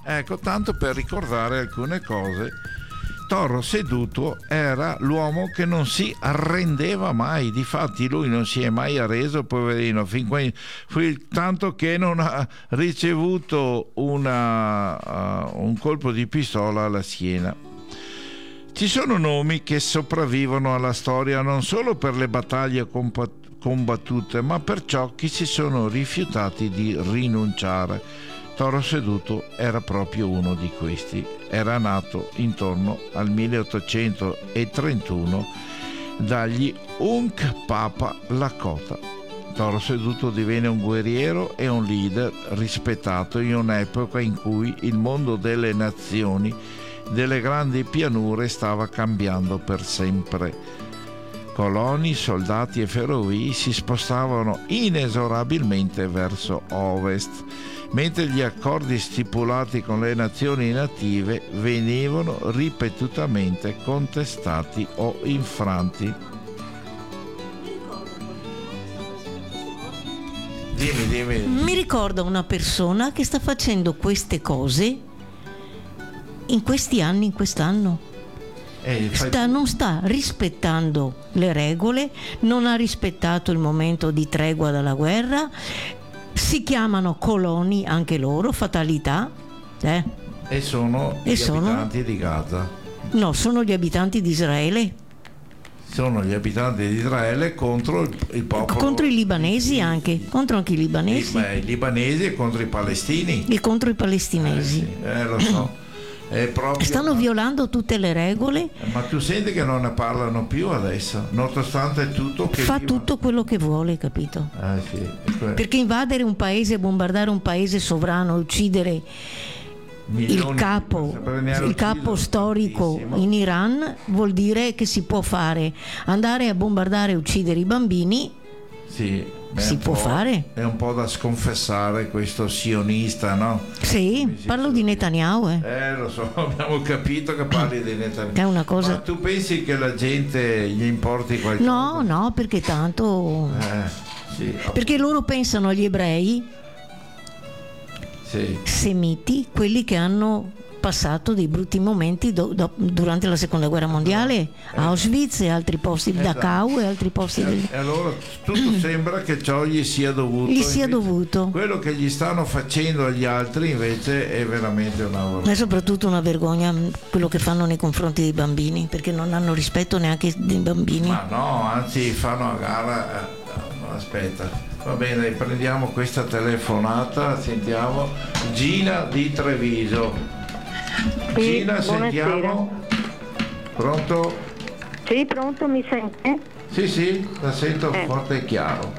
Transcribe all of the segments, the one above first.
Ecco, tanto per ricordare alcune cose, Toro Seduto era l'uomo che non si arrendeva mai, difatti lui non si è mai arreso, poverino, tanto che non ha ricevuto un colpo di pistola alla schiena. Ci sono nomi che sopravvivono alla storia non solo per le battaglie combattute, ma per ciò che si sono rifiutati di rinunciare. Toro Seduto era proprio uno di questi. Era nato intorno al 1831 dagli Hunkpapa Lakota. Toro Seduto divenne un guerriero e un leader rispettato in un'epoca in cui il mondo delle nazioni, delle grandi pianure, stava cambiando per sempre. Coloni, soldati e ferrovie si spostavano inesorabilmente verso ovest, mentre gli accordi stipulati con le nazioni native venivano ripetutamente contestati o infranti. Dimmi. Mi ricorda una persona che sta facendo queste cose in questi anni, in quest'anno. Non sta rispettando le regole, non ha rispettato il momento di tregua dalla guerra. Si chiamano coloni anche loro, fatalità. E sono gli abitanti di Gaza. No, sono gli abitanti di Israele. Sono gli abitanti di Israele contro il popolo. Contro i libanesi anche. Contro anche i libanesi. I libanesi e contro i palestini. E contro i palestinesi. Lo so. Stanno violando tutte le regole. Ma tu senti che non ne parlano più adesso, nonostante tutto che fa tutto quello che vuole, capito? Sì. Perché invadere un paese, bombardare un paese sovrano, uccidere il capo storico in Iran vuol dire che si può fare. Andare a bombardare e uccidere i bambini si può fare. È un po' da sconfessare questo sionista, no? Sì, parlo di Netanyahu. Lo so, abbiamo capito che parli di Netanyahu. È una cosa. Ma tu pensi che la gente gli importi qualcosa? No, perché tanto. Sì. Perché loro pensano agli ebrei semiti, quelli che hanno passato dei brutti momenti durante la seconda guerra mondiale, Auschwitz e altri posti, Dachau e altri posti. E allora tutto sembra che ciò gli sia dovuto. Quello che gli stanno facendo agli altri invece è veramente una vergogna. È soprattutto una vergogna quello che fanno nei confronti dei bambini, perché non hanno rispetto neanche dei bambini. Ma no, anzi fanno a gara. Aspetta, va bene, prendiamo questa telefonata, sentiamo. Gina di Treviso. Gina, sentiamo. Pronto? Sì, pronto, mi sente? Sì, la sento forte e chiaro.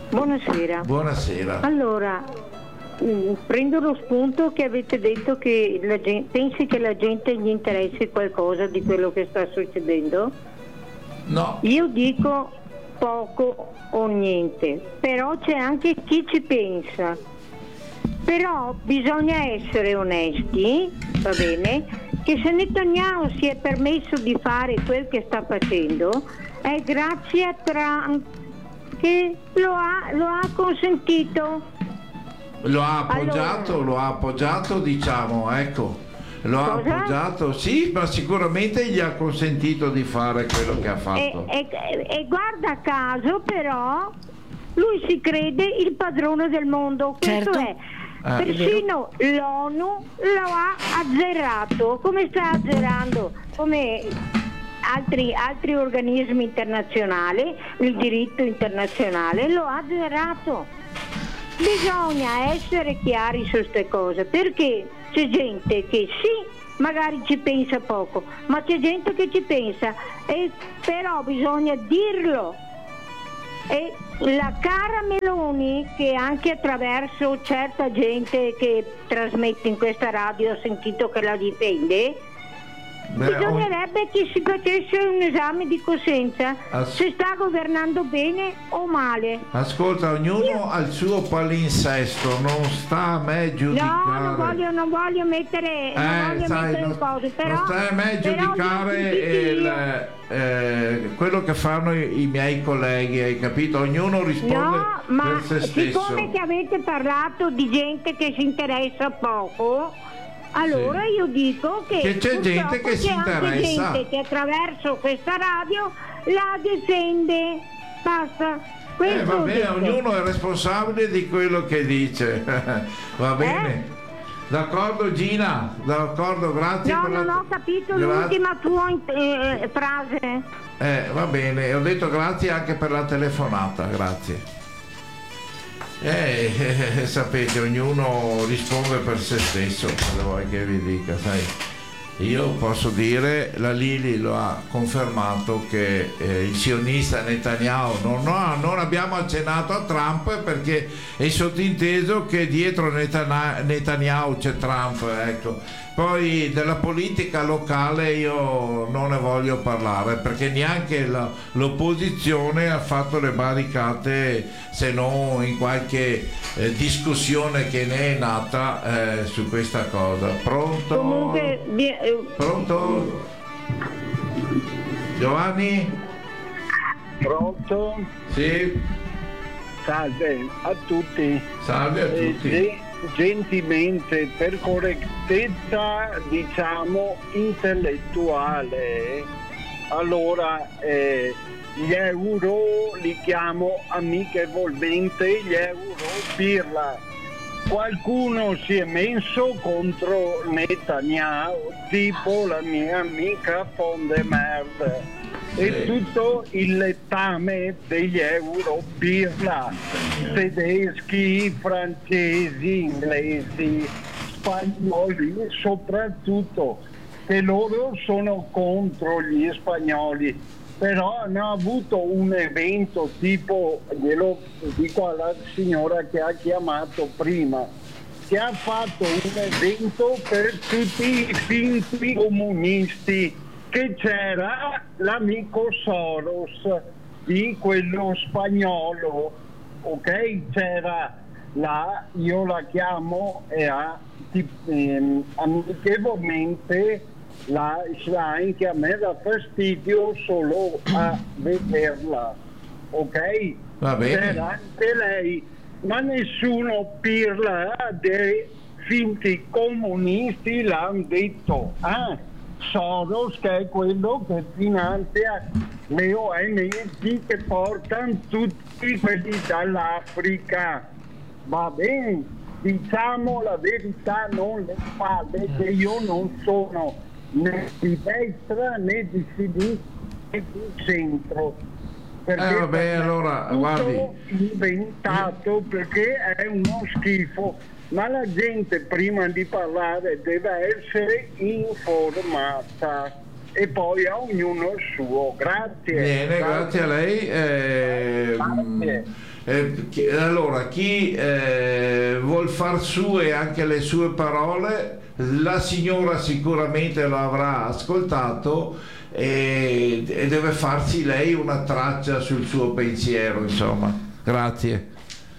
Buonasera. Allora, prendo lo spunto che avete detto che pensi che la gente gli interessi qualcosa di quello che sta succedendo? No. Io dico poco o niente, però c'è anche chi ci pensa. Però bisogna essere onesti, va bene, che se Netanyahu si è permesso di fare quel che sta facendo è grazie a Trump che lo ha consentito. Lo ha appoggiato, diciamo, ecco. Lo ha appoggiato, sì, ma sicuramente gli ha consentito di fare quello che ha fatto. E guarda caso però lui si crede il padrone del mondo, questo è. Persino l'ONU lo ha azzerato, come sta azzerando, come altri organismi internazionali, il diritto internazionale lo ha azzerato. Bisogna essere chiari su queste cose, perché c'è gente che magari ci pensa poco, ma c'è gente che ci pensa, e però bisogna dirlo. E la cara Meloni, che anche attraverso certa gente che trasmette in questa radio ho sentito che la difende, bisognerebbe che si facesse un esame di coscienza se sta governando bene o male. Ascolta, ognuno ha il suo palinsesto, non sta a me giudicare. No, non voglio mettere cose, però non sta a me giudicare quello che fanno i miei colleghi, hai capito? Ognuno risponde per se stesso. Siccome che avete parlato di gente che si interessa poco, Allora io dico che c'è gente che si interessa. C'è gente che attraverso questa radio la difende. Basta. Va bene, ognuno è responsabile di quello che dice. Va bene. D'accordo Gina, d'accordo, grazie. No, non ho capito l'ultima tua frase. Va bene, ho detto grazie anche per la telefonata, grazie. Sapete, ognuno risponde per se stesso, cosa vuoi che vi dica, sai? Io posso dire, la Lili lo ha confermato, che il sionista Netanyahu, non abbiamo accennato a Trump perché è sottinteso che dietro Netanyahu c'è Trump, ecco. Poi della politica locale io non ne voglio parlare perché neanche l'opposizione ha fatto le barricate, se non in qualche discussione che ne è nata su questa cosa. Pronto? Comunque, Pronto? Giovanni? Pronto? Sì. Salve a tutti. Salve a tutti. Gentilmente, per correttezza diciamo intellettuale, allora gli euro li chiamo amichevolmente gli euro pirla. Qualcuno si è messo contro Netanyahu, tipo la mia amica Fondemerde. E tutto il lettame degli euro pirla, tedeschi, francesi, inglesi, spagnoli, soprattutto, che loro sono contro gli spagnoli, però hanno avuto un evento tipo, glielo dico alla signora che ha chiamato prima, che ha fatto un evento per tutti i finti comunisti, che c'era l'amico Soros di quello spagnolo, ok? C'era io la chiamo amichevolmente la Schlein, che a me dà fastidio solo a vederla, ok? Va bene. C'era anche lei, ma nessuno pirla dei finti comunisti l'hanno detto. Soros, che è quello che finanzia le ONG che portano tutti quelli dall'Africa. Va bene, diciamo la verità, non le spalle, che io non sono né di destra né di sinistra né di centro. Perché vabbè, allora guardi, inventato, perché è uno schifo. Ma la gente prima di parlare deve essere informata e poi a ognuno il suo. Grazie. Bene, grazie a lei. Allora, chi vuol far sue anche le sue parole, la signora sicuramente lo avrà ascoltato e deve farsi lei una traccia sul suo pensiero, insomma. Grazie.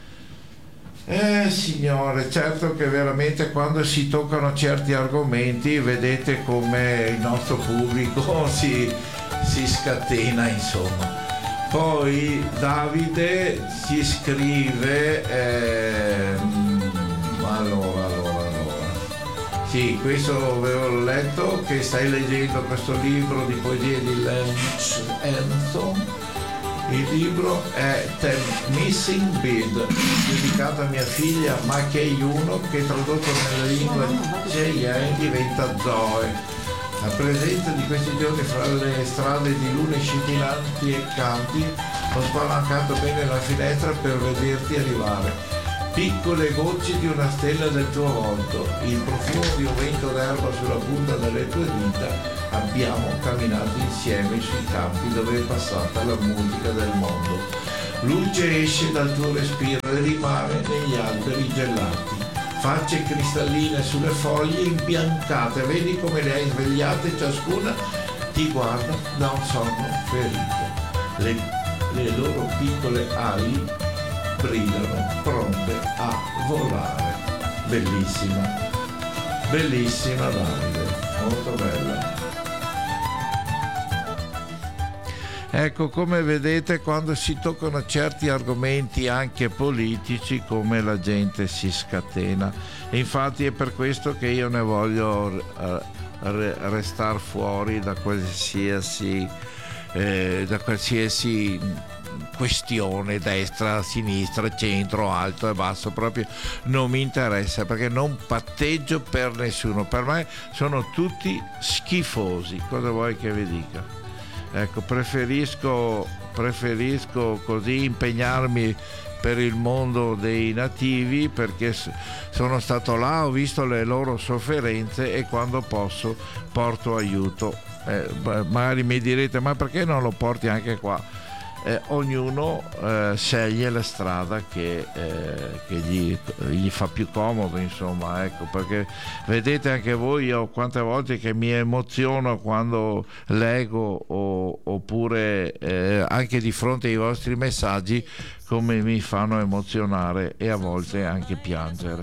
Signore, certo che veramente quando si toccano certi argomenti vedete come il nostro pubblico si scatena, insomma. Poi Davide ci scrive allora sì, questo avevo letto, che stai leggendo questo libro di poesie di Lance Anson. Il libro è The Missing Bead, dedicato a mia figlia Mackey 1, che tradotto nella lingua JN diventa Zoe. La presenza di questi giorni fra le strade di lune scintillanti e campi ho spalancato bene la finestra per vederti arrivare. Piccole gocce di una stella del tuo volto, il profumo di un vento d'erba sulla punta delle tue dita. Abbiamo camminato insieme sui campi dove è passata la musica del mondo. Luce esce dal tuo respiro e rimane negli alberi gelati. Facce cristalline sulle foglie imbiancate, vedi come le hai svegliate, ciascuna ti guarda da un sonno ferito. Le loro piccole ali brillano, pronte a volare. Bellissima, bellissima Davide, molto bella. Ecco, come vedete, quando si toccano certi argomenti anche politici, come la gente si scatena. E infatti è per questo che io ne voglio restare fuori da qualsiasi questione, destra, sinistra, centro, alto e basso. Proprio non mi interessa, perché non patteggio per nessuno. Per me sono tutti schifosi. Cosa vuoi che vi dica? Ecco, preferisco così impegnarmi per il mondo dei nativi, perché sono stato là, ho visto le loro sofferenze e quando posso porto aiuto. Magari mi direte, ma perché non lo porti anche qua? Ognuno sceglie la strada che gli fa più comodo, insomma, ecco, perché vedete anche voi, io quante volte che mi emoziono quando leggo oppure anche di fronte ai vostri messaggi, come mi fanno emozionare e a volte anche piangere.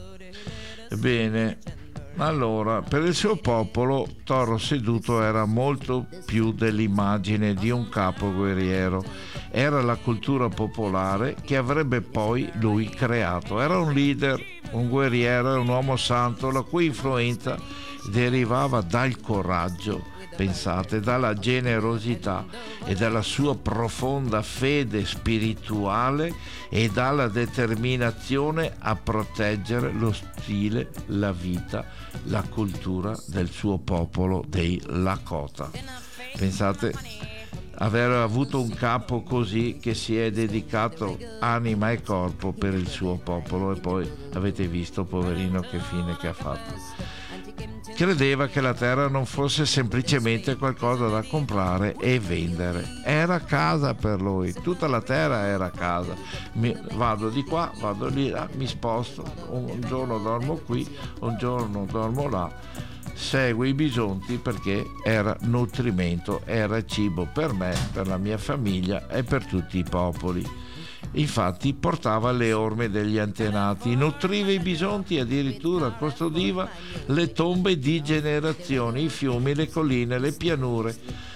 Bene, allora, per il suo popolo Toro Seduto era molto più dell'immagine di un capo guerriero. Era la cultura popolare che avrebbe poi lui creato. Era un leader, un guerriero, un uomo santo, la cui influenza derivava dal coraggio, pensate, dalla generosità e dalla sua profonda fede spirituale e dalla determinazione a proteggere lo stile, la vita, la cultura del suo popolo dei Lakota. Pensate, aver avuto un capo così, che si è dedicato anima e corpo per il suo popolo, e poi avete visto, poverino, che fine che ha fatto. Credeva che la terra non fosse semplicemente qualcosa da comprare e vendere, era casa per lui, tutta la terra era casa. Vado di qua, vado lì, mi sposto, un giorno dormo qui, un giorno dormo là, seguo i bisonti perché era nutrimento, era cibo per me, per la mia famiglia e per tutti i popoli. Infatti portava le orme degli antenati, nutriva i bisonti e addirittura custodiva le tombe di generazioni, i fiumi, le colline, le pianure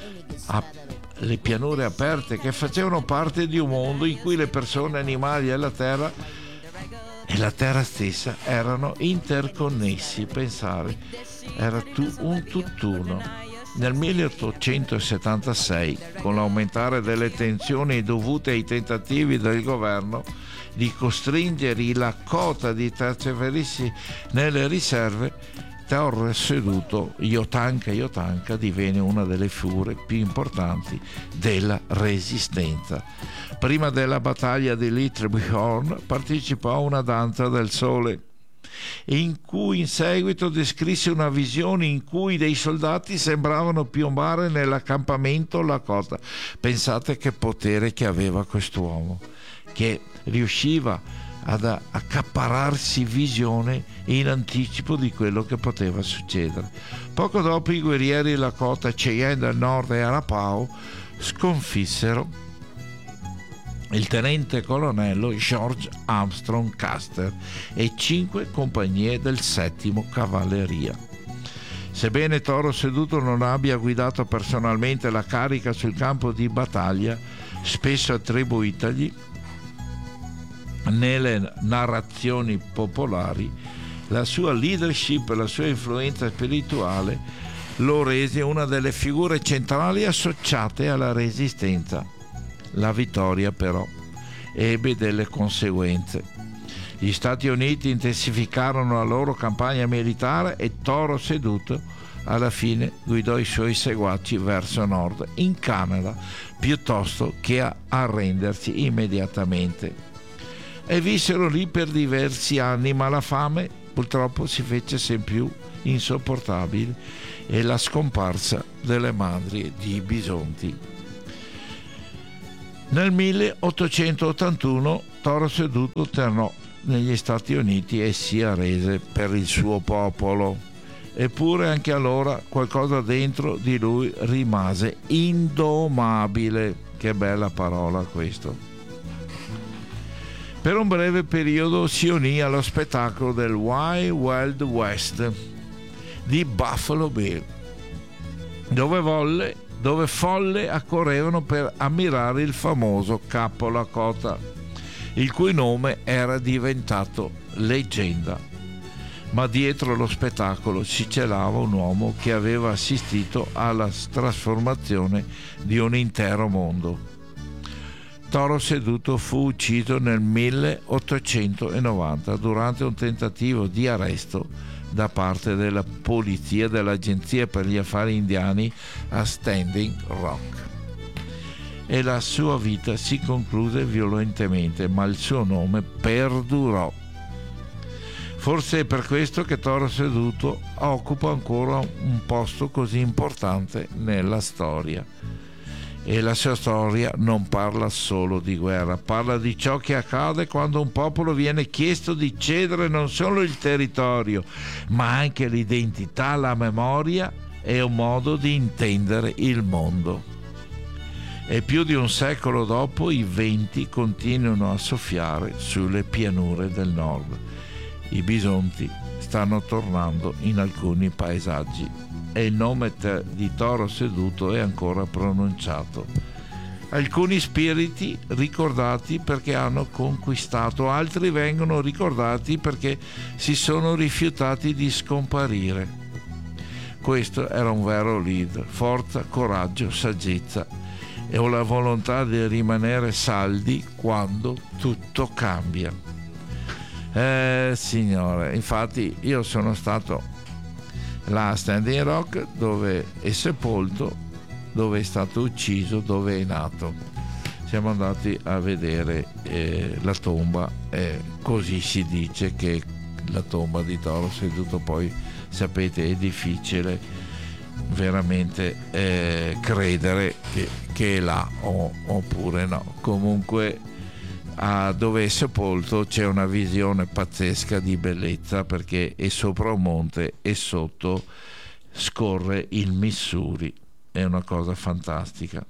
aperte che facevano parte di un mondo in cui le persone, animali e la terra stessa erano interconnessi. Pensare, era un tutt'uno. Nel 1876, con l'aumentare delle tensioni dovute ai tentativi del governo di costringere i Lakota di trasferirsi nelle riserve, Toro Seduto Yotanka divenne una delle figure più importanti della resistenza. Prima della battaglia di Little Bighorn partecipò a una danza del sole, in cui in seguito descrisse una visione in cui dei soldati sembravano piombare nell'accampamento Lakota. Pensate che potere che aveva quest'uomo, che riusciva ad accaparrarsi visione in anticipo di quello che poteva succedere. Poco dopo i guerrieri Lakota, Cheyenne del Nord e Arapaho sconfissero il tenente colonnello George Armstrong Custer e 5 compagnie del 7° Cavalleria. Sebbene Toro Seduto non abbia guidato personalmente la carica sul campo di battaglia, spesso attribuitagli nelle narrazioni popolari, la sua leadership e la sua influenza spirituale lo rese una delle figure centrali associate alla resistenza. La vittoria però ebbe delle conseguenze. Gli Stati Uniti intensificarono la loro campagna militare e Toro Seduto alla fine guidò i suoi seguaci verso nord, in Canada, piuttosto che a arrendersi immediatamente. E vissero lì per diversi anni, ma la fame purtroppo si fece sempre più insopportabile e la scomparsa delle madri di bisonti. Nel 1881 Toro Seduto tornò negli Stati Uniti e si arrese per il suo popolo. Eppure anche allora qualcosa dentro di lui rimase indomabile. Che bella parola questo. Per un breve periodo si unì allo spettacolo del Wild Wild West di Buffalo Bill, dove volle dove folle accorrevano per ammirare il famoso Capo Lakota, il cui nome era diventato leggenda. Ma dietro lo spettacolo si celava un uomo che aveva assistito alla trasformazione di un intero mondo. Toro Seduto fu ucciso nel 1890 durante un tentativo di arresto da parte della polizia dell'Agenzia per gli Affari Indiani a Standing Rock. E la sua vita si concluse violentemente, ma il suo nome perdurò. Forse è per questo che Toro Seduto occupa ancora un posto così importante nella storia. E la sua storia non parla solo di guerra, parla di ciò che accade quando un popolo viene chiesto di cedere non solo il territorio, ma anche l'identità, la memoria e un modo di intendere il mondo. E più di un secolo dopo i venti continuano a soffiare sulle pianure del nord. I bisonti stanno tornando in alcuni paesaggi e il nome di Toro Seduto è ancora pronunciato. Alcuni spiriti ricordati perché hanno conquistato, altri vengono ricordati perché si sono rifiutati di scomparire. Questo era un vero leader: forza, coraggio, saggezza e la volontà di rimanere saldi quando tutto cambia. Signore, infatti io sono stato là a Standing Rock, dove è sepolto, dove è stato ucciso, dove è nato. Siamo andati a vedere la tomba, così si dice che la tomba di Toro Seduto, poi sapete è difficile veramente credere che è là oppure no. Comunque dove è sepolto c'è una visione pazzesca di bellezza, perché è sopra un monte e sotto scorre il Missouri. È una cosa fantastica.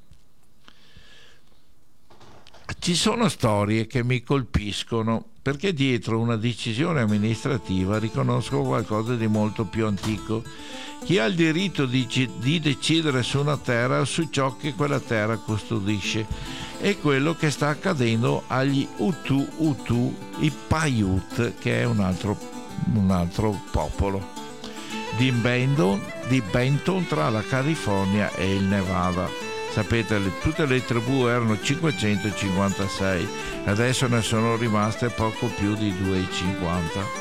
Ci sono storie che mi colpiscono perché dietro una decisione amministrativa riconosco qualcosa di molto più antico. Chi ha il diritto di decidere su una terra o su ciò che quella terra custodisce. È quello che sta accadendo agli Hutu, i Paiute, che è un altro popolo di Benton tra la California e il Nevada. Sapete, tutte le tribù erano 556, adesso ne sono rimaste poco più di 250.